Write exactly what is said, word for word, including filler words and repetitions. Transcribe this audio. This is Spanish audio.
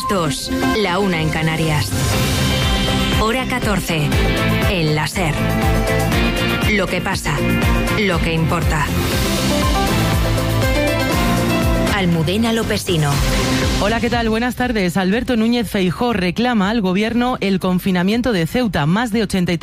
dos, la una en Canarias. Hora catorce, en la SER. Lo que pasa, lo que importa. Almudena Lopesino. Hola, ¿qué tal? Buenas tardes. Alberto Núñez Feijóo reclama al gobierno el confinamiento de Ceuta. Más de ochenta y tres